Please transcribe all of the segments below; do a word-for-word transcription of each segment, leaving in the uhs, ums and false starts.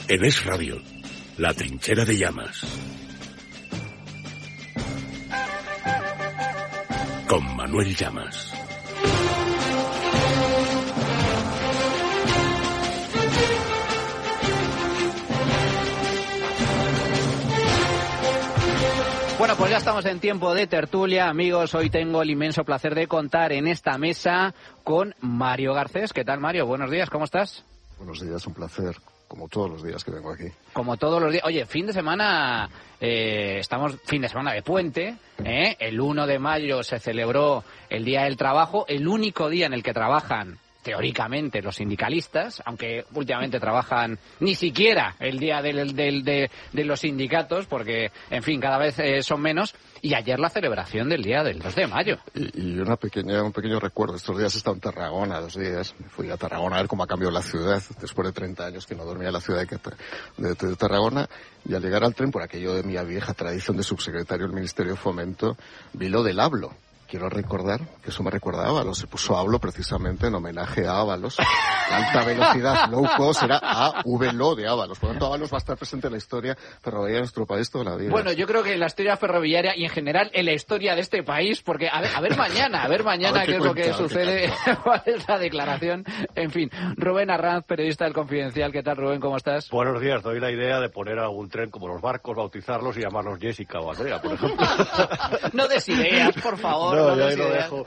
En Es Radio, La Trinchera de Llamas. Con Manuel Llamas. Bueno, pues ya estamos en tiempo de tertulia, amigos. Hoy tengo el inmenso placer de contar en esta mesa con Mario Garcés. ¿Qué tal, Mario? Buenos días, ¿cómo estás? Buenos días, un placer, como todos los días que vengo aquí. Como todos los días. Oye, fin de semana, eh, estamos fin de semana de puente, ¿eh? El uno de mayo se celebró el Día del Trabajo, el único día en el que trabajan teóricamente los sindicalistas, aunque últimamente trabajan ni siquiera el día del, del, de, de los sindicatos, porque, en fin, cada vez eh, son menos. Y ayer la celebración del día del dos de mayo. Y, y una pequeña, un pequeño recuerdo. Estos días he estado en Tarragona, dos días. Me fui a Tarragona a ver cómo ha cambiado la ciudad, después de treinta años que no dormía en la ciudad de, de, de Tarragona. Y al llegar al tren, por aquello de mi vieja tradición de subsecretario del Ministerio de Fomento, vi lo del hablo. Quiero recordar que eso me recuerda a Ábalos. Se puso Hablo precisamente en homenaje a Ábalos. La alta velocidad low cost era A V L O de Ábalos. Por lo tanto, Ábalos va a estar presente en la historia ferroviaria de nuestro país toda la vida. Bueno, yo creo que en la historia ferroviaria y en general en la historia de este país, porque a ver, a ver mañana, a ver mañana a ver qué, qué es cuenta, lo que sucede, cuál es la declaración. En fin, Rubén Arranz, periodista del Confidencial. ¿Qué tal, Rubén? ¿Cómo estás? Buenos días. Doy la idea de poner algún tren como los barcos, bautizarlos y llamarlos Jessica o Andrea, por ejemplo. No des ideas, por favor. No, no ya des lo ideas. dejo.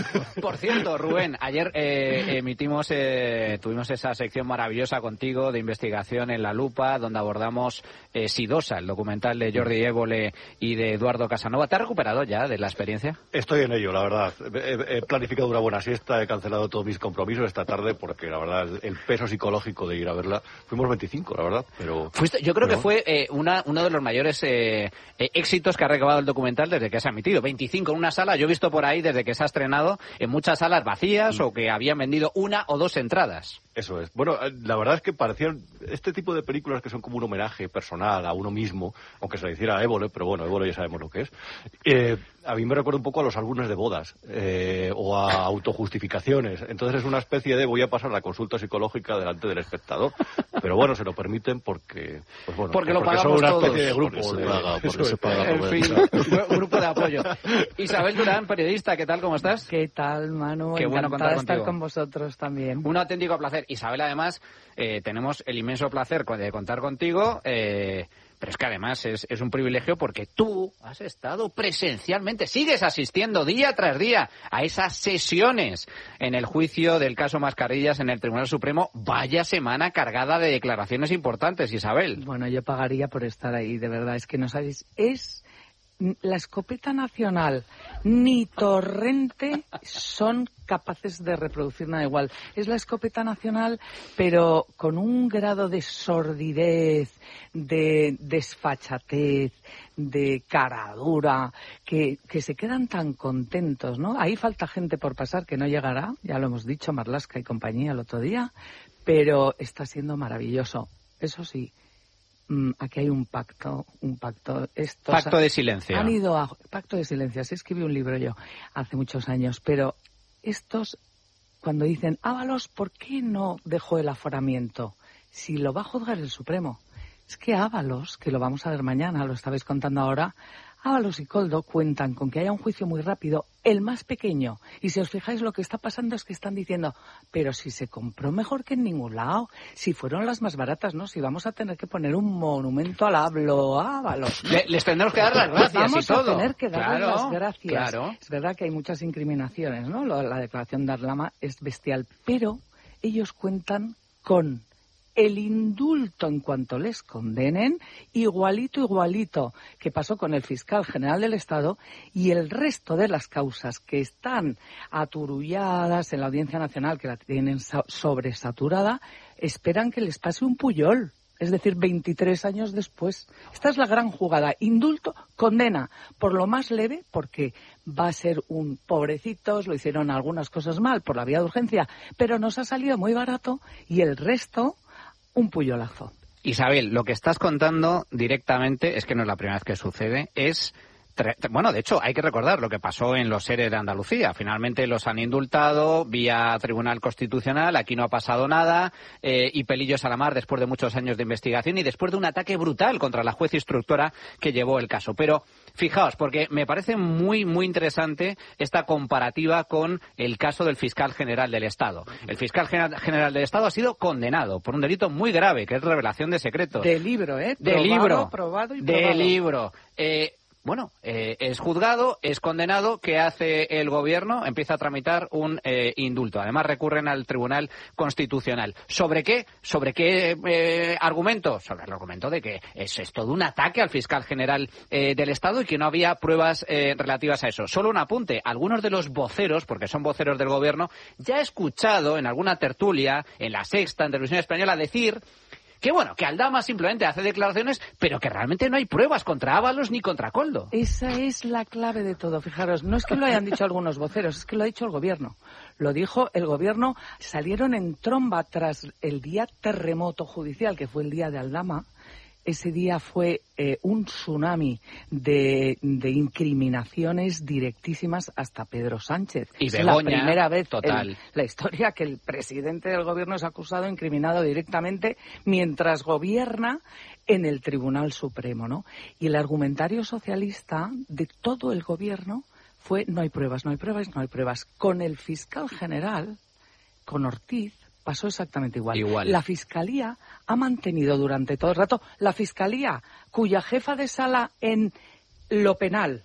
Por cierto, Rubén, ayer eh, emitimos, eh, tuvimos esa sección maravillosa contigo de investigación en La Lupa, donde abordamos eh, Sidosa, el documental de Jordi Évole y de Eduardo Casanova. ¿Te has recuperado ya de la experiencia? Estoy en ello, la verdad. He, he planificado una buena siesta, he cancelado todos mis compromisos esta tarde porque, la verdad, el peso psicológico de ir a verla... Fuimos veinticinco, la verdad, pero... Fuiste, yo creo pero... que fue eh, una, uno de los mayores eh, eh, éxitos que ha recabado el documental desde que se ha emitido. veinticinco en una sala, yo he visto por ahí desde que se ha estrenado en muchas salas vacías mm. o que habían vendido una o dos entradas. Eso es. Bueno, la verdad es que parecían este tipo de películas que son como un homenaje personal a uno mismo, aunque se le hiciera a Évole, pero bueno, Évole ya sabemos lo que es. Eh, a mí me recuerda un poco a los álbumes de bodas eh, o a autojustificaciones. Entonces es una especie de voy a pasar la consulta psicológica delante del espectador. Pero bueno, se lo permiten porque... Pues bueno, porque pues lo porque pagamos son una todos. especie de grupo. Porque de, se paga, porque se paga, en fin, grupo de apoyo. Isabel Durán, periodista, ¿qué tal? ¿Cómo estás? ¿Qué tal, Manu? Qué bueno Encantada de estar contigo. con vosotros también. Un auténtico placer. Isabel, además, eh, tenemos el inmenso placer de contar contigo, eh, pero es que además es, es un privilegio porque tú has estado presencialmente, sigues asistiendo día tras día a esas sesiones en el juicio del caso Mascarillas en el Tribunal Supremo. Vaya semana cargada de declaraciones importantes, Isabel. Bueno, yo pagaría por estar ahí, de verdad. Es que no sabéis, es... La escopeta nacional ni Torrente son capaces de reproducir nada igual. Es la escopeta nacional, pero con un grado de sordidez, de desfachatez, de caradura, que, que se quedan tan contentos, ¿no? Ahí falta gente por pasar que no llegará, ya lo hemos dicho, Marlaska y compañía el otro día, pero está siendo maravilloso. Eso sí. Aquí hay un pacto, un pacto. Estos pacto de silencio. Han ido a pacto de silencio. Así escribí un libro yo hace muchos años. Pero estos, cuando dicen Ábalos, ¿por qué no dejó el aforamiento? Si lo va a juzgar el Supremo. Es que Ábalos, que lo vamos a ver mañana, lo estabais contando ahora, Ábalos y Koldo cuentan con que haya un juicio muy rápido, el más pequeño. Y si os fijáis, lo que está pasando es que están diciendo, pero si se compró mejor que en ningún lado, si fueron las más baratas, ¿no? Si vamos a tener que poner un monumento al hablo Ábalos. Le, les tendremos que dar las gracias vamos y todo. Vamos a tener que darles claro, las gracias. Claro. Es verdad que hay muchas incriminaciones, ¿no? La declaración de Arlama es bestial, pero ellos cuentan con el indulto en cuanto les condenen, igualito, igualito que pasó con el fiscal general del Estado, y el resto de las causas que están aturulladas en la Audiencia Nacional, que la tienen sobresaturada, esperan que les pase un Puyol. Es decir, veintitrés años después. Esta es la gran jugada. Indulto, condena, por lo más leve, porque va a ser un pobrecitos, lo hicieron algunas cosas mal por la vía de urgencia, pero nos ha salido muy barato, y el resto, un puyolazo. Isabel, lo que estás contando directamente, es que no es la primera vez que sucede, es Bueno, de hecho, hay que recordar lo que pasó en los ERE de Andalucía. Finalmente los han indultado vía Tribunal Constitucional, aquí no ha pasado nada, eh, y pelillos a la mar después de muchos años de investigación y después de un ataque brutal contra la juez instructora que llevó el caso. Pero fijaos, porque me parece muy, muy interesante esta comparativa con el caso del fiscal general del Estado. El fiscal general del Estado ha sido condenado por un delito muy grave, que es revelación de secretos. De libro, ¿eh? De probado, libro. Probado y de probado. libro. Eh, Bueno, eh, es juzgado, es condenado. ¿Qué hace el gobierno? Empieza a tramitar un eh, indulto. Además, recurren al Tribunal Constitucional. ¿Sobre qué? ¿Sobre qué eh, argumento? Sobre el argumento de que es, es todo un ataque al fiscal general eh, del Estado y que no había pruebas eh, relativas a eso. Solo un apunte. Algunos de los voceros, porque son voceros del gobierno, ya he escuchado en alguna tertulia, en La Sexta, en Televisión Española, decir que bueno, que Aldama simplemente hace declaraciones, pero que realmente no hay pruebas contra Ábalos ni contra Koldo. Esa es la clave de todo. Fijaros, no es que lo hayan dicho algunos voceros, es que lo ha dicho el gobierno. Lo dijo el gobierno, salieron en tromba tras el día terremoto judicial, que fue el día de Aldama. Ese día fue eh, un tsunami de, de incriminaciones directísimas hasta Pedro Sánchez. Y es Begoña, la primera vez total. en la historia que el presidente del gobierno es acusado, incriminado directamente mientras gobierna en el Tribunal Supremo, ¿no? Y el argumentario socialista de todo el gobierno fue no hay pruebas, no hay pruebas, no hay pruebas. Con el fiscal general, con Ortiz, pasó exactamente igual. Igual. La Fiscalía ha mantenido durante todo el rato, la Fiscalía, cuya jefa de sala en lo penal,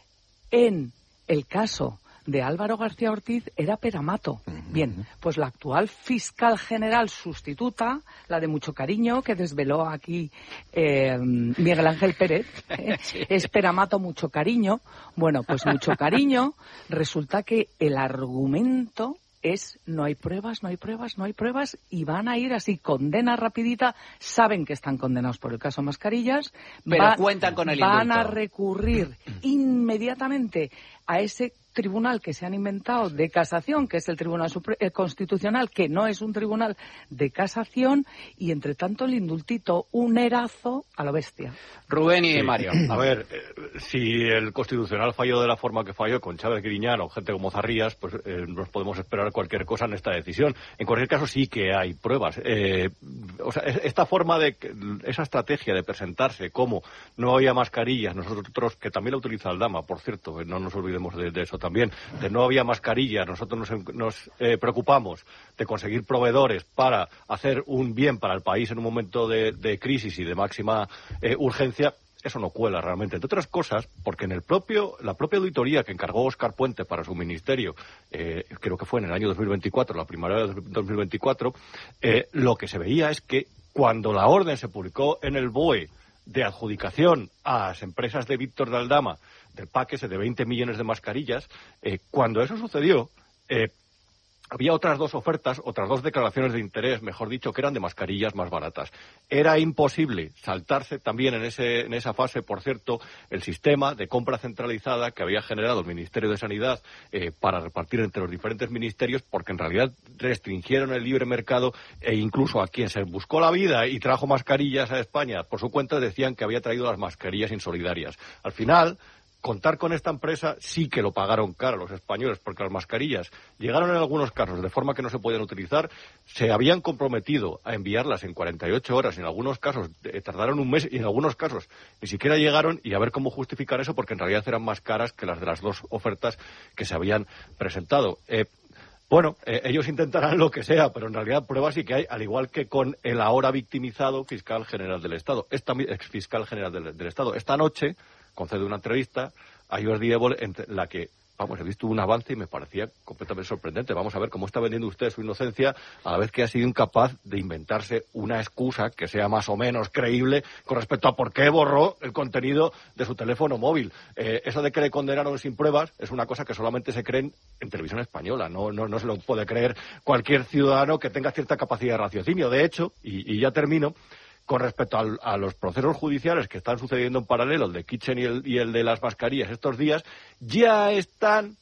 en el caso de Álvaro García Ortiz, era Peramato. Bien, pues la actual fiscal general sustituta, la de mucho cariño, que desveló aquí eh, Miguel Ángel Pérez, eh, sí. es Peramato mucho cariño. Bueno, pues mucho cariño, resulta que el argumento es no hay pruebas, no hay pruebas, no hay pruebas y van a ir así, condena rapidita, saben que están condenados por el caso Mascarillas, pero van, cuentan con el van indulto. a recurrir inmediatamente a ese tribunal que se han inventado de casación, que es el Tribunal Supre- eh, Constitucional, que no es un tribunal de casación, y entre tanto el indultito, un erazo a lo bestia. Rubén y Sí. Mario. A ver, eh, si el Constitucional falló de la forma que falló con Chávez Griñán o gente como Zarrías, pues eh, nos podemos esperar cualquier cosa en esta decisión. En cualquier caso sí que hay pruebas. Eh, o sea, esta forma de, esa estrategia de presentarse como no había mascarillas, nosotros, que también la utiliza Aldama, por cierto, no nos olvidemos de, de eso también. También, de no había mascarillas, nosotros nos, nos eh, preocupamos de conseguir proveedores para hacer un bien para el país en un momento de, de crisis y de máxima eh, urgencia. Eso no cuela realmente, entre otras cosas, porque en el propio la propia auditoría que encargó Óscar Puente para su ministerio, eh, creo que fue en el año dos mil veinticuatro, la primavera de dos mil veinticuatro, eh, lo que se veía es que cuando la orden se publicó en el B O E de adjudicación a las empresas de Víctor de Aldama del pack ese de veinte millones de mascarillas, eh, cuando eso sucedió, eh, había otras dos ofertas, otras dos declaraciones de interés, mejor dicho, que eran de mascarillas más baratas. Era imposible saltarse también en, ese, en esa fase, por cierto, el sistema de compra centralizada que había generado el Ministerio de Sanidad eh, para repartir entre los diferentes ministerios, porque en realidad restringieron el libre mercado e incluso a quien se buscó la vida y trajo mascarillas a España por su cuenta decían que había traído las mascarillas insolidarias. Al final, contar con esta empresa sí que lo pagaron caro los españoles, porque las mascarillas llegaron en algunos casos de forma que no se podían utilizar, se habían comprometido a enviarlas en cuarenta y ocho horas, y en algunos casos eh, tardaron un mes, y en algunos casos ni siquiera llegaron, y a ver cómo justificar eso, porque en realidad eran más caras que las de las dos ofertas que se habían presentado. Eh, Bueno, eh, ellos intentarán lo que sea, pero en realidad pruebas sí que hay, al igual que con el ahora victimizado fiscal general del Estado, esta ex fiscal general del, del Estado. Esta noche concede una entrevista a Jordi Évole en la que, vamos, he visto un avance y me parecía completamente sorprendente. Vamos a ver cómo está vendiendo usted su inocencia a la vez que ha sido incapaz de inventarse una excusa que sea más o menos creíble con respecto a por qué borró el contenido de su teléfono móvil. Eh, eso de que le condenaron sin pruebas es una cosa que solamente se creen en televisión española. No, no, no se lo puede creer cualquier ciudadano que tenga cierta capacidad de raciocinio. De hecho, y, y ya termino, con respecto al, a los procesos judiciales que están sucediendo en paralelo, el de Kitchen y el, y el de las mascarillas estos días, ya están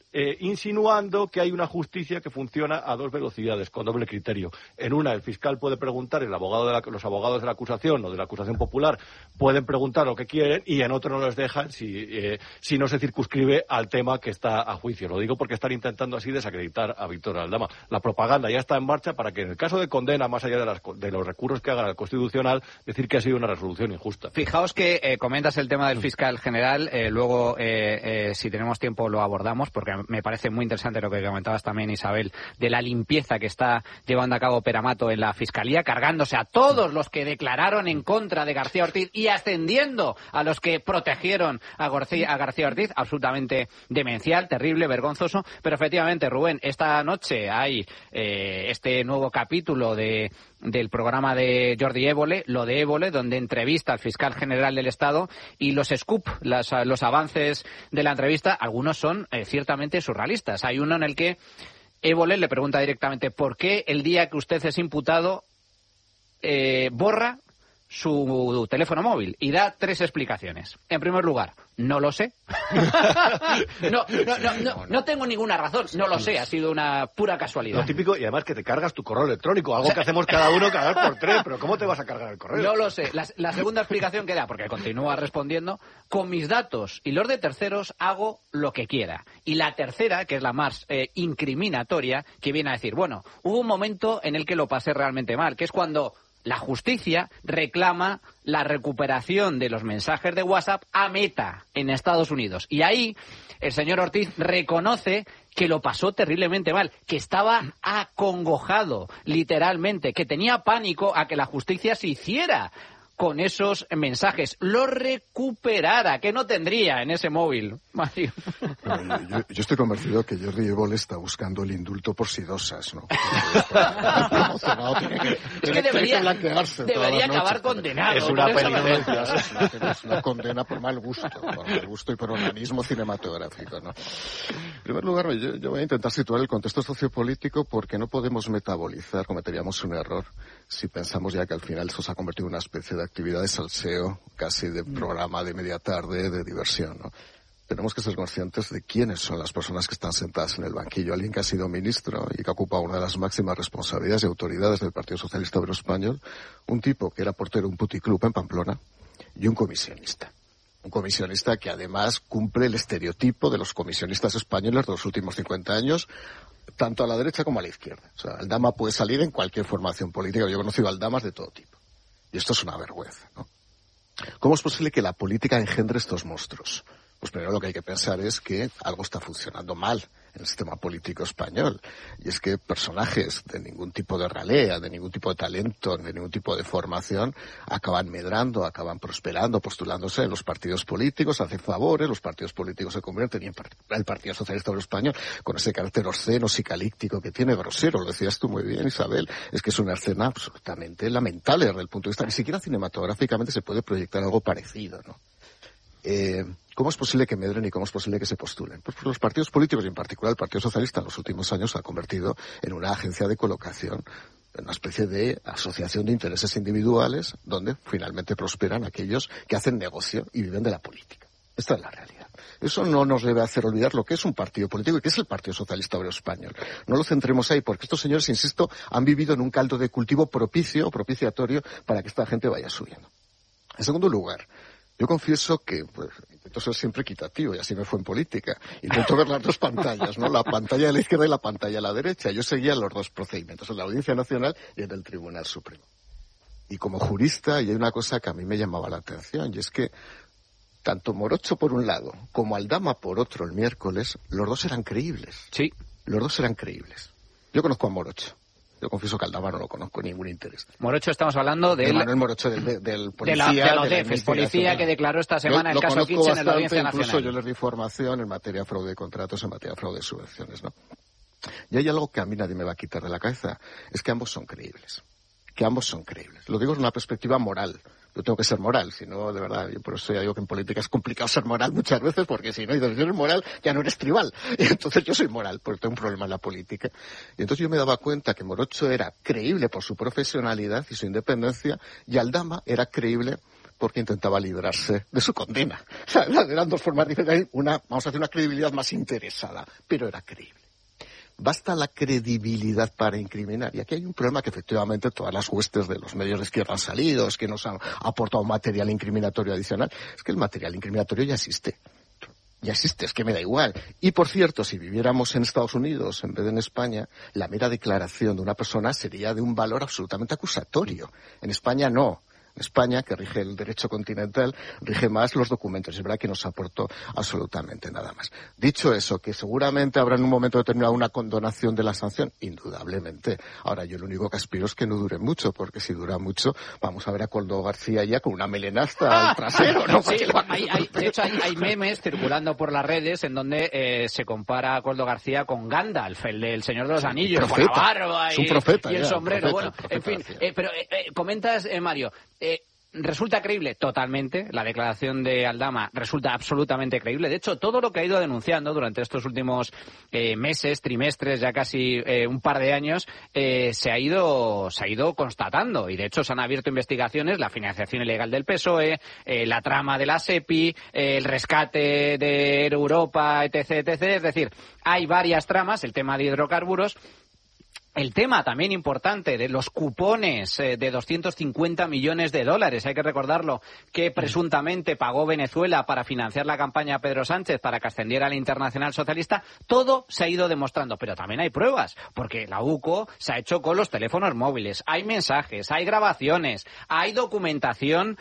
eh, insinuando que hay una justicia que funciona a dos velocidades, con doble criterio. En una, el fiscal puede preguntar, el abogado de la, los abogados de la acusación o de la acusación popular pueden preguntar lo que quieren, y en otro no les dejan si, eh, si no se circunscribe al tema que está a juicio. Lo digo porque están intentando así desacreditar a Víctor Aldama. La propaganda ya está en marcha para que en el caso de condena, más allá de, las, de los recursos que haga el Constitucional, decir que ha sido una resolución injusta. Fijaos que eh, comentas el tema del fiscal general, eh, luego eh, eh, si tenemos tiempo lo abordamos, porque me parece muy interesante lo que comentabas también, Isabel, de la limpieza que está llevando a cabo Peramato en la Fiscalía, cargándose a todos los que declararon en contra de García Ortiz y ascendiendo a los que protegieron a García, a García Ortiz. Absolutamente demencial, terrible, vergonzoso. Pero efectivamente, Rubén, esta noche hay eh, este nuevo capítulo de del programa de Jordi Évole, lo de Évole, donde entrevista al fiscal general del Estado, y los scoop, las, los avances de la entrevista, algunos son eh, ciertamente surrealistas. Hay uno en el que Évole le pregunta directamente por qué el día que usted es imputado eh, borra su teléfono móvil, y da tres explicaciones. En primer lugar, no lo sé. no, no, no, no, no tengo ninguna razón, no lo sé, ha sido una pura casualidad. Lo típico, y además que te cargas tu correo electrónico, algo o sea, que hacemos cada uno cada vez por tres, pero ¿cómo te vas a cargar el correo? No lo sé. La, la segunda explicación que da, porque continúa respondiendo, con mis datos y los de terceros hago lo que quiera. Y la tercera, que es la más eh, incriminatoria, que viene a decir, bueno, hubo un momento en el que lo pasé realmente mal, que es cuando la justicia reclama la recuperación de los mensajes de WhatsApp a Meta en Estados Unidos. Y ahí el señor Ortiz reconoce que lo pasó terriblemente mal, que estaba acongojado, literalmente, que tenía pánico a que la justicia se hiciera con esos mensajes, lo recuperara, que no tendría en ese móvil, Mario. Bueno, yo, yo estoy convencido que Jordi Évole está buscando el indulto por sidosas, ¿no? Es que debería, debería acabar condenado. Es una penitencia. Es una condena por mal gusto, por mal gusto y por onanismo cinematográfico, ¿no? En primer lugar, yo, yo voy a intentar situar el contexto sociopolítico, porque no podemos metabolizar, cometeríamos un error si pensamos ya que al final esto se ha convertido en una especie de actividad de salseo, casi de programa de media tarde, de diversión, ¿no? Tenemos que ser conscientes de quiénes son las personas que están sentadas en el banquillo. Alguien que ha sido ministro y que ocupa una de las máximas responsabilidades y autoridades del Partido Socialista Obrero Español, un tipo que era portero de un puticlub en Pamplona, y un comisionista. Un comisionista que además cumple el estereotipo de los comisionistas españoles de los últimos cincuenta años, tanto a la derecha como a la izquierda. O sea, Aldama puede salir en cualquier formación política. Yo he conocido Aldamas de todo tipo. Y esto es una vergüenza, ¿no? ¿Cómo es posible que la política engendre estos monstruos? Pues primero lo que hay que pensar es que algo está funcionando mal en el sistema político español. Y es que personajes de ningún tipo de ralea, de ningún tipo de talento, de ningún tipo de formación, acaban medrando, acaban prosperando, postulándose en los partidos políticos, hacen favores, los partidos políticos se convierten, y en el Partido Socialista Obrero Español, con ese carácter obsceno, psicalíptico que tiene, grosero, lo decías tú muy bien, Isabel, es que es una escena absolutamente lamentable desde el punto de vista, ni siquiera cinematográficamente se puede proyectar algo parecido, ¿no? Eh, ¿Cómo es posible que medren y cómo es posible que se postulen? Pues los partidos políticos, y en particular el Partido Socialista, en los últimos años se ha convertido en una agencia de colocación, en una especie de asociación de intereses individuales, donde finalmente prosperan aquellos que hacen negocio y viven de la política. Esta es la realidad. Eso no nos debe hacer olvidar lo que es un partido político y que es el Partido Socialista Obrero Español. No lo centremos ahí, porque estos señores, insisto, han vivido en un caldo de cultivo propicio, propiciatorio, para que esta gente vaya subiendo. En segundo lugar, yo confieso que pues, intento ser siempre equitativo, y así me fue en política. Intento ver las dos pantallas, ¿no? La pantalla de la izquierda y la pantalla de la derecha. Yo seguía los dos procedimientos, en la Audiencia Nacional y en el Tribunal Supremo. Y como jurista, y hay una cosa que a mí me llamaba la atención, y es que tanto Morocho por un lado, como Aldama por otro el miércoles, los dos eran creíbles. Sí. Los dos eran creíbles. Yo conozco a Morocho. Yo confieso que Aldama no lo conozco, ningún interés. Morocho, estamos hablando de... de Manuel Morocho, del, del policía... De la, de los DEFES, policía que declaró esta semana el caso Kitchen en la Audiencia Nacional. Incluso yo les di formación en materia de fraude de contratos, en materia de fraude de subvenciones, ¿no? Y hay algo que a mí nadie me va a quitar de la cabeza, es que ambos son creíbles. Que ambos son creíbles. Lo digo desde una perspectiva moral. Yo tengo que ser moral, si no, de verdad, yo por eso ya digo que en política es complicado ser moral muchas veces, porque si no, y si eres moral, ya no eres tribal. Y entonces yo soy moral, porque tengo un problema en la política. Y entonces yo me daba cuenta que Morocho era creíble por su profesionalidad y su independencia, y Aldama era creíble porque intentaba librarse de su condena. O sea, eran dos formas diferentes, una, vamos a hacer una credibilidad más interesada, pero era creíble. Basta la credibilidad para incriminar. Y aquí hay un problema que efectivamente todas las huestes de los medios de izquierda han salido, es que nos han aportado material incriminatorio adicional. Es que el material incriminatorio ya existe. Ya existe, es que me da igual. Y por cierto, si viviéramos en Estados Unidos en vez de en España, la mera declaración de una persona sería de un valor absolutamente acusatorio. En España no. En España, que rige el derecho continental, rige más los documentos. Es verdad que no se aportó absolutamente nada más. Dicho eso, que seguramente habrá en un momento determinado una condonación de la sanción, indudablemente. Ahora, yo lo único que aspiro es que no dure mucho, porque si dura mucho, vamos a ver a Koldo García ya con una melena hasta el trasero, ¿no? Sí, hay, hay, de hecho, hay, hay memes circulando por las redes en donde eh, se compara a Koldo García con Gandalf, el del Señor de los Anillos, con la barba y, profeta, y el ya, sombrero. profeta, bueno, profeta, en fin, eh, pero eh, eh, comentas, eh, Mario, eh, ¿resulta creíble? Totalmente. La declaración de Aldama resulta absolutamente creíble. De hecho, todo lo que ha ido denunciando durante estos últimos eh, meses, trimestres, ya casi eh, un par de años, eh, se ha ido se ha ido constatando. Y de hecho se han abierto investigaciones, la financiación ilegal del P S O E, eh, la trama de la SEPI, eh, el rescate de Europa, etc, etc. Es decir, hay varias tramas, el tema de hidrocarburos. El tema también importante de los cupones eh, de doscientos cincuenta millones de dólares, hay que recordarlo, que presuntamente pagó Venezuela para financiar la campaña de Pedro Sánchez para que ascendiera al Internacional Socialista, todo se ha ido demostrando, pero también hay pruebas, porque la U C O se ha hecho con los teléfonos móviles, hay mensajes, hay grabaciones, hay documentación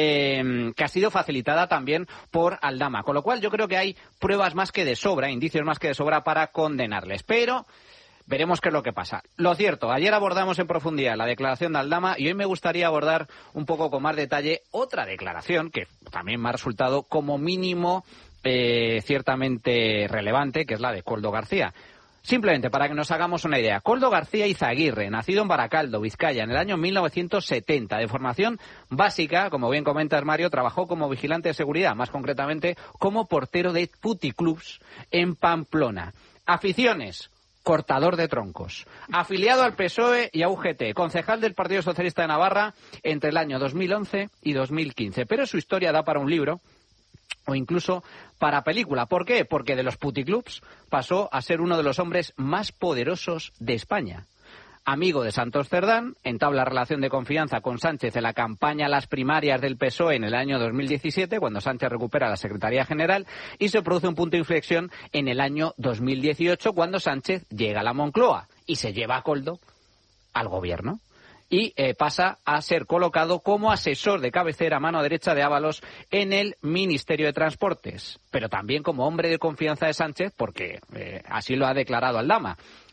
eh, que ha sido facilitada también por Aldama, con lo cual yo creo que hay pruebas más que de sobra, indicios más que de sobra para condenarles, pero veremos qué es lo que pasa. Lo cierto, ayer abordamos en profundidad la declaración de Aldama y hoy me gustaría abordar un poco con más detalle otra declaración que también me ha resultado como mínimo eh, ciertamente relevante, que es la de Koldo García. Simplemente para que nos hagamos una idea, Koldo García Izaguirre, nacido en Baracaldo, Vizcaya, en el año mil novecientos setenta, de formación básica, como bien comentas Mario, trabajó como vigilante de seguridad, más concretamente como portero de puticlubs en Pamplona. Aficiones: cortador de troncos. Afiliado al P S O E y a U G T, concejal del Partido Socialista de Navarra entre el año dos mil once y dos mil quince. Pero su historia da para un libro o incluso para película. ¿Por qué? Porque de los puticlubs pasó a ser uno de los hombres más poderosos de España. Amigo de Santos Cerdán, entabla relación de confianza con Sánchez en la campaña a las primarias del P S O E en el año dos mil diecisiete, cuando Sánchez recupera la Secretaría General, y se produce un punto de inflexión en el año dos mil dieciocho, cuando Sánchez llega a la Moncloa y se lleva a Koldo al gobierno. Y eh, pasa a ser colocado como asesor de cabecera, mano derecha de Ábalos, en el Ministerio de Transportes, pero también como hombre de confianza de Sánchez, porque eh, así lo ha declarado Aldama.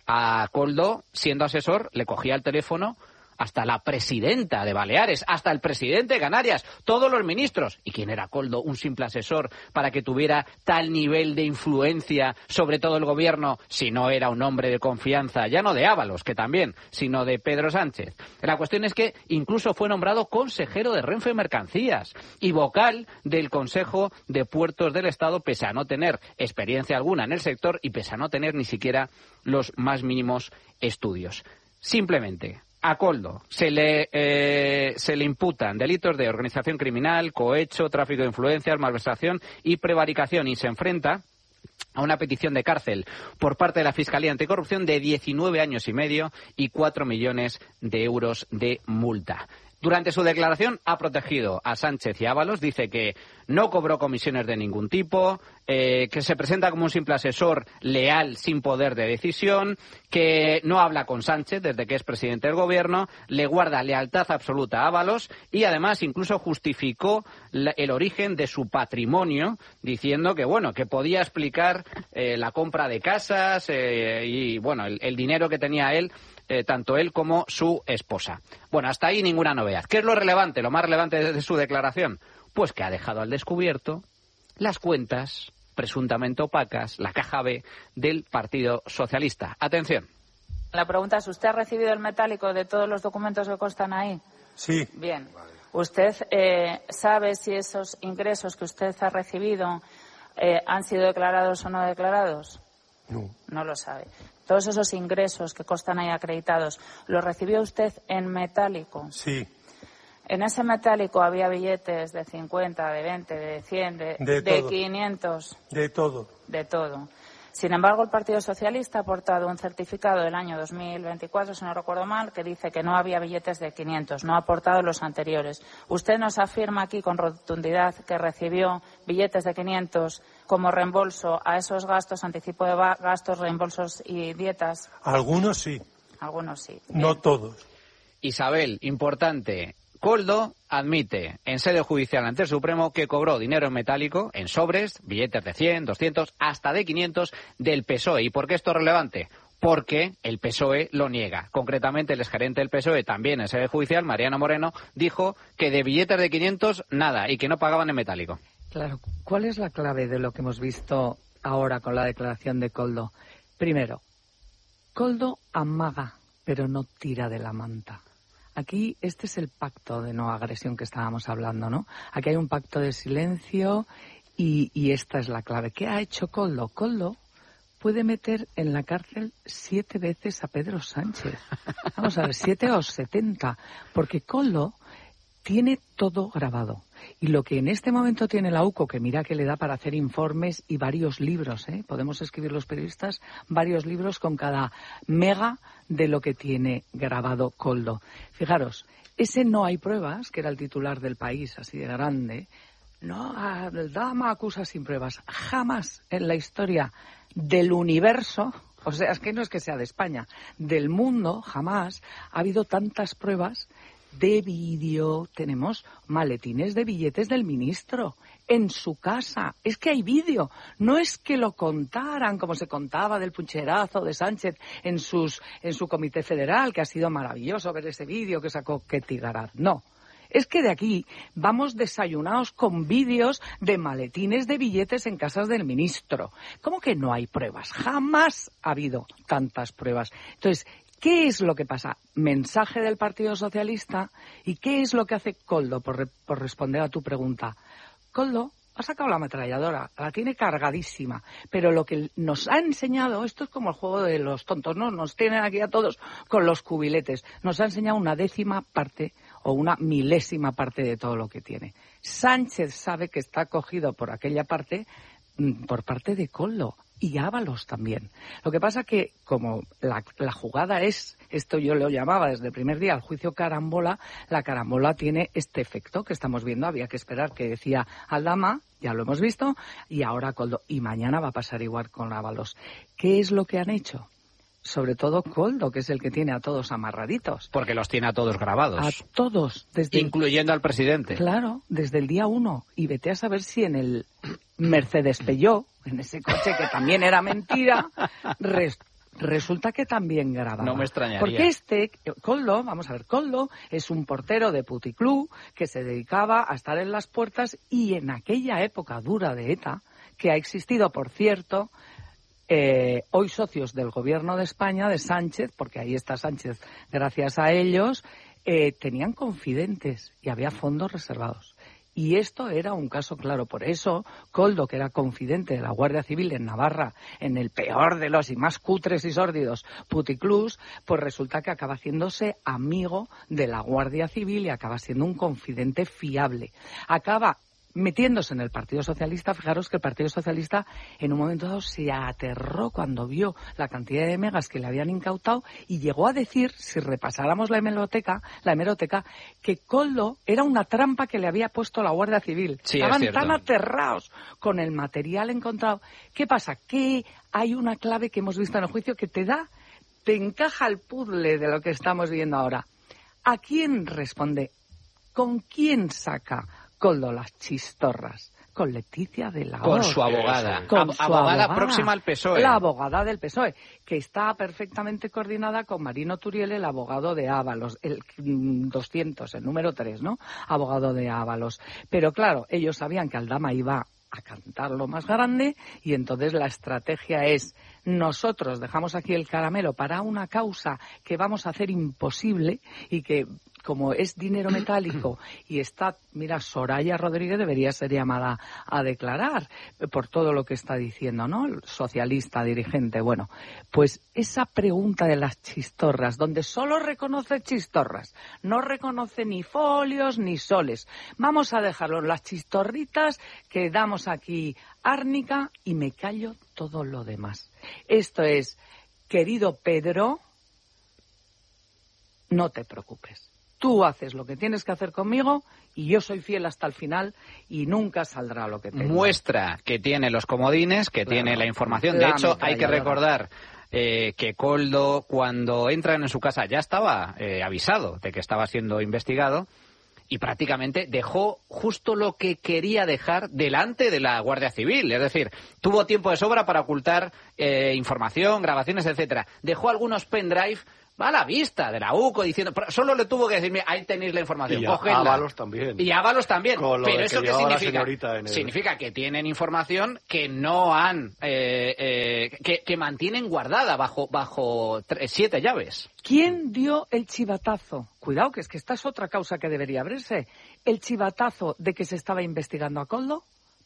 A Koldo, siendo asesor, le cogía el teléfono hasta la presidenta de Baleares, hasta el presidente de Canarias, todos los ministros. ¿Y quién era Koldo? Un simple asesor para que tuviera tal nivel de influencia sobre todo el gobierno, si no era un hombre de confianza, ya no de Ábalos, que también, sino de Pedro Sánchez. La cuestión es que incluso fue nombrado consejero de Renfe Mercancías y vocal del Consejo de Puertos del Estado, pese a no tener experiencia alguna en el sector y pese a no tener ni siquiera los más mínimos estudios. Simplemente a Koldo se le, eh, se le imputan delitos de organización criminal, cohecho, tráfico de influencias, malversación y prevaricación, y se enfrenta a una petición de cárcel por parte de la Fiscalía Anticorrupción de diecinueve años y medio y cuatro millones de euros de multa. Durante su declaración ha protegido a Sánchez y Ábalos, dice que no cobró comisiones de ningún tipo, eh, que se presenta como un simple asesor leal sin poder de decisión, que no habla con Sánchez desde que es presidente del gobierno, le guarda lealtad absoluta a Ábalos y además incluso justificó la, el origen de su patrimonio, diciendo que bueno, que podía explicar eh, la compra de casas eh, y bueno, el, el dinero que tenía él, Eh, tanto él como su esposa. Bueno, hasta ahí ninguna novedad. ¿Qué es lo relevante, lo más relevante de, de su declaración? Pues que ha dejado al descubierto las cuentas presuntamente opacas, la caja B del Partido Socialista. Atención. La pregunta es, ¿usted ha recibido el metálico de todos los documentos que constan ahí? Sí. Bien. ¿Usted eh, sabe si esos ingresos que usted ha recibido eh, han sido declarados o no declarados? No. No lo sabe. Todos esos ingresos que constan ahí acreditados, ¿los recibió usted en metálico? Sí. En ese metálico había billetes de cincuenta, de veinte, de cien, de, de, de todo. quinientos. De todo. De todo. Sin embargo, el Partido Socialista ha aportado un certificado del año dos mil veinticuatro, si no recuerdo mal, que dice que no había billetes de quinientos, no ha aportado los anteriores. Usted nos afirma aquí con rotundidad que recibió billetes de quinientos como reembolso a esos gastos, anticipo de gastos, reembolsos y dietas. Algunos sí. Algunos sí. No Bien. todos. Isabel, importante. Koldo admite en sede judicial ante el Supremo que cobró dinero en metálico, en sobres, billetes de cien, doscientos, hasta de quinientos del P S O E. ¿Y por qué esto es relevante? Porque el P S O E lo niega. Concretamente, el exgerente del P S O E, también en sede judicial, Mariano Moreno, dijo que de billetes de quinientos nada y que no pagaban en metálico. Claro, ¿cuál es la clave de lo que hemos visto ahora con la declaración de Koldo? Primero, Koldo amaga, pero no tira de la manta. Aquí este es el pacto de no agresión que estábamos hablando, ¿no? Aquí hay un pacto de silencio y, y esta es la clave. ¿Qué ha hecho Koldo? Koldo puede meter en la cárcel siete veces a Pedro Sánchez. Vamos a ver, siete o setenta, porque Koldo tiene todo grabado. Y lo que en este momento tiene la U C O, que mira que le da para hacer informes y varios libros, ¿eh? Podemos escribir los periodistas varios libros con cada mega de lo que tiene grabado Koldo. Fijaros, ese no hay pruebas, que era el titular del País, así de grande. No, Aldama acusa sin pruebas. Jamás en la historia del universo, o sea, es que no es que sea de España, del mundo, jamás ha habido tantas pruebas de vídeo. Tenemos maletines de billetes del ministro en su casa. Es que hay vídeo. No es que lo contaran como se contaba del pucherazo de Sánchez en sus en su comité federal, que ha sido maravilloso ver ese vídeo que sacó Ketty Garat. No. Es que de aquí vamos desayunados con vídeos de maletines de billetes en casas del ministro. ¿Cómo que no hay pruebas? Jamás ha habido tantas pruebas. Entonces, ¿qué es lo que pasa? Mensaje del Partido Socialista. ¿Y qué es lo que hace Koldo, por, re, por responder a tu pregunta? Koldo ha sacado la ametralladora, la tiene cargadísima, pero lo que nos ha enseñado, esto es como el juego de los tontos, ¿no? Nos tienen aquí a todos con los cubiletes. Nos ha enseñado una décima parte o una milésima parte de todo lo que tiene. Sánchez sabe que está cogido por aquella parte, por parte de Koldo. Y Ábalos también. Lo que pasa que, como la, la jugada es, esto yo lo llamaba desde el primer día, el juicio carambola, la carambola tiene este efecto que estamos viendo. Había que esperar, que decía Aldama, ya lo hemos visto, y ahora Koldo. Y mañana va a pasar igual con Ábalos. ¿Qué es lo que han hecho? Sobre todo Koldo, que es el que tiene a todos amarraditos. Porque los tiene a todos grabados. A todos. Desde incluyendo al presidente. Claro, desde el día uno. Y vete a saber si en el Mercedes Peugeot, en ese coche que también era mentira, res, resulta que también grababa. No me extrañaría. Porque este, Koldo, vamos a ver, Koldo es un portero de puticlub que se dedicaba a estar en las puertas y en aquella época dura de ETA, que ha existido, por cierto, Eh, hoy socios del gobierno de España, de Sánchez, porque ahí está Sánchez gracias a ellos, eh, tenían confidentes y había fondos reservados. Y esto era un caso claro. Por eso, Koldo, que era confidente de la Guardia Civil en Navarra, en el peor de los y más cutres y sórdidos puticlubs, pues resulta que acaba haciéndose amigo de la Guardia Civil y acaba siendo un confidente fiable. Acaba metiéndose en el Partido Socialista. Fijaros que el Partido Socialista en un momento dado se aterró cuando vio la cantidad de megas que le habían incautado y llegó a decir, si repasáramos la hemeroteca, la hemeroteca, que Koldo era una trampa que le había puesto la Guardia Civil. Sí, estaban tan aterrados con el material encontrado. ¿Qué pasa? Que hay una clave que hemos visto en el juicio que te da, te encaja el puzzle de lo que estamos viendo ahora. ¿A quién responde? ¿Con quién saca Koldo las chistorras? Con Leticia de la Con Hoz. su abogada. Con Ab- su abogada, abogada próxima al P S O E. La abogada del P S O E, que está perfectamente coordinada con Marino Turiel, el abogado de Ábalos, el doscientos, el número tres, ¿no? Abogado de Ábalos. Pero claro, ellos sabían que Aldama iba a cantar lo más grande y entonces la estrategia es: nosotros dejamos aquí el caramelo para una causa que vamos a hacer imposible y que como es dinero metálico y está, mira, Soraya Rodríguez debería ser llamada a declarar por todo lo que está diciendo, ¿no? El socialista, dirigente, bueno, pues esa pregunta de las chistorras, donde solo reconoce chistorras, no reconoce ni folios ni soles. Vamos a dejarlo las chistorritas que damos aquí árnica y me callo todo lo demás. Esto es, querido Pedro, no te preocupes. Tú haces lo que tienes que hacer conmigo y yo soy fiel hasta el final y nunca saldrá lo que tengo. Muestra que tiene los comodines, que claro, tiene la información. De hecho, hay que recordar eh, que Koldo, cuando entran en su casa, ya estaba eh, avisado de que estaba siendo investigado y prácticamente dejó justo lo que quería dejar delante de la Guardia Civil. Es decir, tuvo tiempo de sobra para ocultar eh, información, grabaciones, etcétera. Dejó algunos pendrive a la vista de la U C O diciendo, solo le tuvo que decirme, ahí tenéis la información, y cogedla. Ábalos también. Y Ábalos también. Pero ¿eso que qué significa? El... Significa que tienen información que no han, eh, eh, que, que mantienen guardada bajo, bajo tres, siete llaves. ¿Quién dio el chivatazo? Cuidado, que es que esta es otra causa que debería abrirse. El chivatazo de que se estaba investigando a Koldo,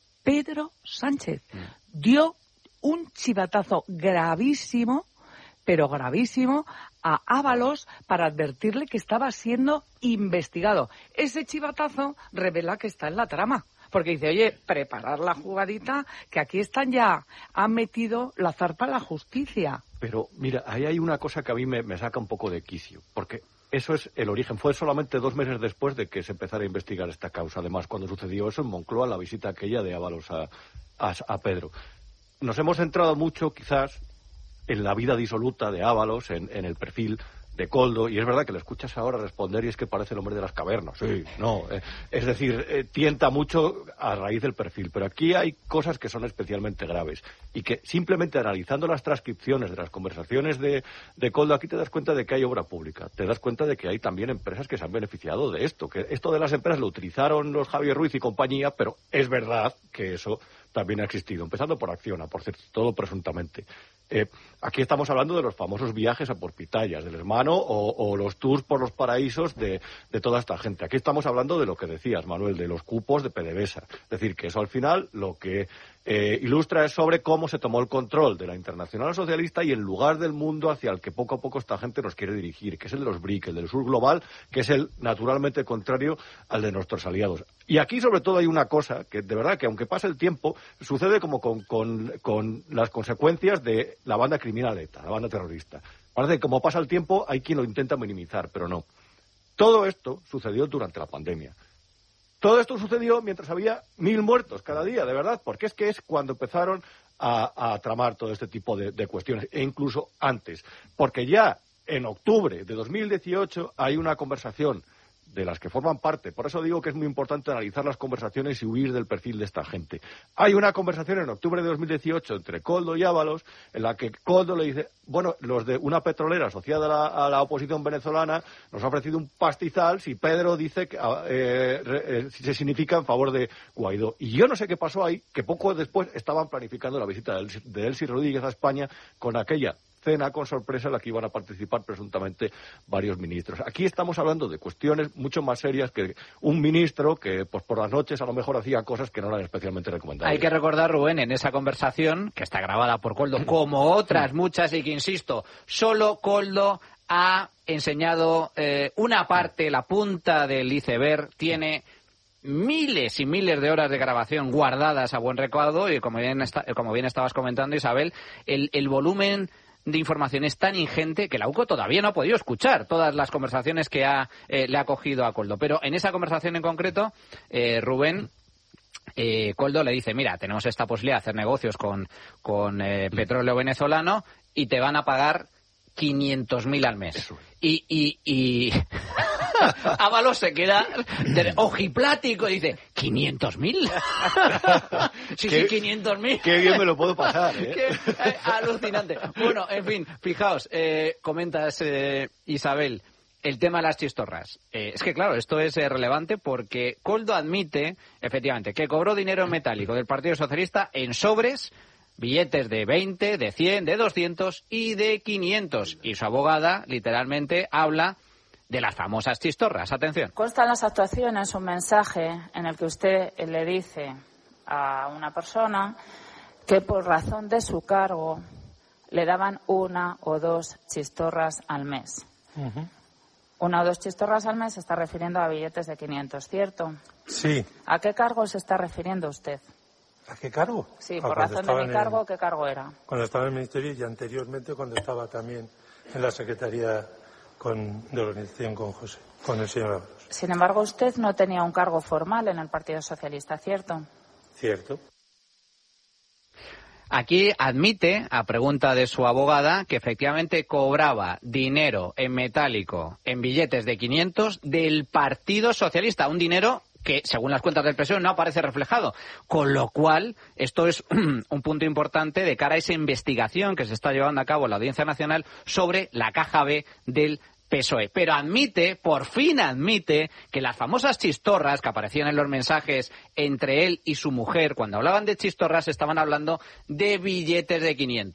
Pedro Sánchez. Mm. Dio un chivatazo gravísimo, pero gravísimo, a Ábalos para advertirle que estaba siendo investigado. Ese chivatazo revela que está en la trama. Porque dice, oye, preparar la jugadita, que aquí están ya, han metido la zarpa a la justicia. Pero, mira, ahí hay una cosa que a mí me, me saca un poco de quicio, porque eso es el origen. Fue solamente dos meses después de que se empezara a investigar esta causa. Además, cuando sucedió eso en Moncloa, la visita aquella de Ábalos a, a, a Pedro. Nos hemos centrado mucho, quizás, en la vida disoluta de Ábalos, en, en el perfil de Koldo, y es verdad que le escuchas ahora responder y es que parece el hombre de las cavernas. Sí, no, eh, es decir, eh, tienta mucho a raíz del perfil, pero aquí hay cosas que son especialmente graves y que simplemente analizando las transcripciones de las conversaciones de, de Koldo, aquí te das cuenta de que hay obra pública, te das cuenta de que hay también empresas que se han beneficiado de esto, que esto de las empresas lo utilizaron los Javier Ruiz y compañía, pero es verdad que eso también ha existido, empezando por Acciona, por cierto, todo presuntamente. Eh, aquí estamos hablando de los famosos viajes a por pitayas del hermano o, o los tours por los paraísos de, de toda esta gente. Aquí estamos hablando de lo que decías, Manuel, de los cupos de PDVSA. Es decir, que eso al final lo que eh, ilustra es sobre cómo se tomó el control de la Internacional Socialista y el lugar del mundo hacia el que poco a poco esta gente nos quiere dirigir, que es el de los B R I C, el del sur global, que es el naturalmente contrario al de nuestros aliados. Y aquí sobre todo hay una cosa que de verdad que aunque pase el tiempo, sucede como con, con, con las consecuencias de la banda criminal ETA, la banda terrorista. Parece que como pasa el tiempo hay quien lo intenta minimizar, pero no. Todo esto sucedió durante la pandemia. Todo esto sucedió mientras había mil muertos cada día, de verdad, porque es que es cuando empezaron a, a tramar todo este tipo de, de cuestiones, e incluso antes. Porque ya en octubre de dos mil dieciocho hay una conversación de las que forman parte. Por eso digo que es muy importante analizar las conversaciones y huir del perfil de esta gente. Hay una conversación en octubre de dos mil dieciocho entre Koldo y Ábalos, en la que Koldo le dice, bueno, los de una petrolera asociada a la, a la oposición venezolana nos ha ofrecido un pastizal si Pedro dice que eh, eh, si se significa en favor de Guaidó. Y yo no sé qué pasó ahí, que poco después estaban planificando la visita de Elsi, de Elsi Rodríguez a España con aquella cena con sorpresa en la que iban a participar presuntamente varios ministros. Aquí estamos hablando de cuestiones mucho más serias que un ministro que pues por las noches a lo mejor hacía cosas que no eran especialmente recomendables. Hay que recordar, Rubén, en esa conversación, que está grabada por Koldo, como otras muchas, y que insisto, solo Koldo ha enseñado eh, una parte, la punta del iceberg, tiene miles y miles de horas de grabación guardadas a buen recaudo, y como bien, está, como bien estabas comentando, Isabel, el, el volumen de información es tan ingente que la U C O todavía no ha podido escuchar todas las conversaciones que ha, eh, le ha cogido a Koldo. Pero en esa conversación en concreto, eh, Rubén, eh, Koldo le dice, mira, tenemos esta posibilidad de hacer negocios con, con eh, petróleo venezolano y te van a pagar quinientos mil al mes. Y... y, y... Ábalos se queda de ojiplático y dice, ¿quinientos mil? Sí, sí, quinientos mil. Qué bien me lo puedo pasar, ¿eh? Qué, eh, alucinante. Bueno, en fin, fijaos, eh, comentas, eh, Isabel, el tema de las chistorras. Eh, es que, claro, esto es eh, relevante porque Koldo admite, efectivamente, que cobró dinero metálico del Partido Socialista en sobres, billetes de veinte, de cien, de doscientos y de quinientos. Y su abogada, literalmente, habla de las famosas chistorras. Atención. Consta en las actuaciones un mensaje en el que usted le dice a una persona que por razón de su cargo le daban una o dos chistorras al mes. Uh-huh. Una o dos chistorras al mes se está refiriendo a billetes de quinientos, ¿cierto? Sí. ¿A qué cargo se está refiriendo usted? ¿A qué cargo? Sí, ah, por razón de mi cargo, el... ¿qué cargo era? Cuando estaba en el Ministerio y anteriormente cuando estaba también en la Secretaría con, de Organización con José, con el señor Ábalos. Sin embargo, usted no tenía un cargo formal en el Partido Socialista, ¿cierto? Cierto. Aquí admite, a pregunta de su abogada, que efectivamente cobraba dinero en metálico, en billetes de quinientos, del Partido Socialista, un dinero que, según las cuentas del P S O E, no aparece reflejado. Con lo cual, esto es un punto importante de cara a esa investigación que se está llevando a cabo en la Audiencia Nacional sobre la caja B del P S O E. Pero admite, por fin admite, que las famosas chistorras que aparecían en los mensajes entre él y su mujer, cuando hablaban de chistorras, estaban hablando de billetes de quinientos.